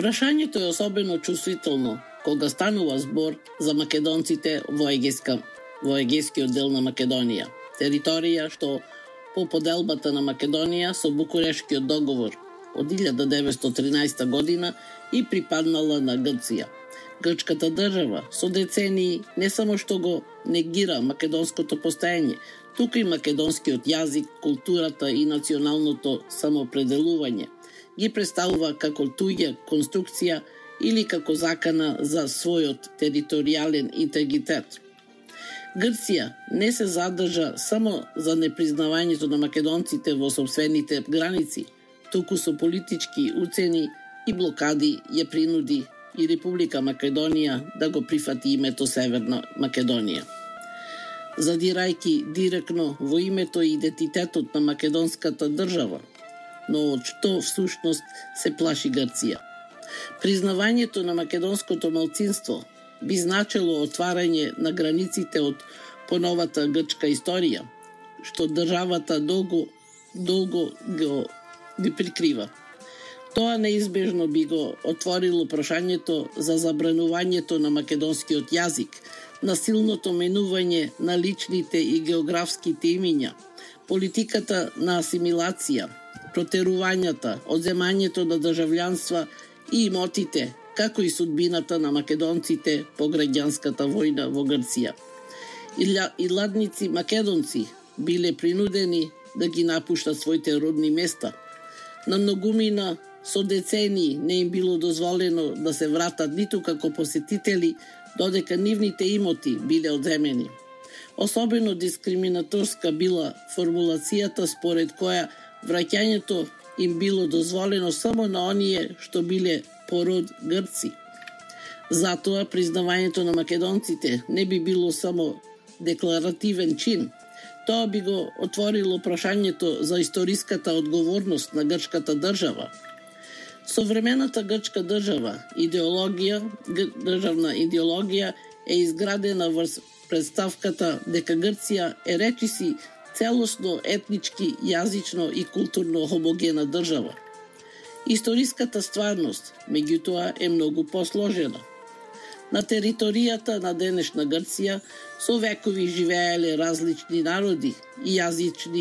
Прашањето е особено чувствително кога станува збор за македонците во Егејскиот дел на Македонија, територија што по поделбата на Македонија со Букурешкиот договор од 1913 година и припаднала на Грција. Грчката држава со децении не само што го негира македонското постоење, туку и македонскиот јазик, културата и националното самоопределување ги представува како туѓа конструкција или како закана за својот територијален интегритет. Грција не се задржа само за непризнавањето на македонците во сопствените граници, туку со политички уцени и блокади ја принуди и Република Македонија да го прифати името Северна Македонија. Задирајќи директно во името и идентитетот на македонската држава, но од што всушност се плаши Грција. Признавањето на македонското малцинство би значило отварање на границите од поновата грчка историја, што државата долго ги прикрива. Тоа неизбежно би го отворило прашањето за забранувањето на македонскиот јазик, насилното менување на личните и географските имиња, политиката на асимилација, протерувањата, одземањето на државјанства и имотите, како и судбината на македонците по граѓанската војна во Грција. И ладници македонци биле принудени да ги напуштат своите родни места. На многумина со децении не им било дозволено да се вратат ниту како посетители, додека нивните имоти биле одземени. Особено дискриминаторска била формулацијата според која враќањето им било дозволено само на оние што биле пород грци. Затоа признавањето на македонците не би било само декларативен чин, тоа би го отворило прашањето за историската одговорност на грчката држава. Современата грчка државна идеологија е изградена врз претставката дека Грција е речиси целосно етнички, јазично и културно хомогена држава. Историската стварност, меѓутоа, е многу посложена. На територијата на денешна Грција со векови живееле различни народи и јазични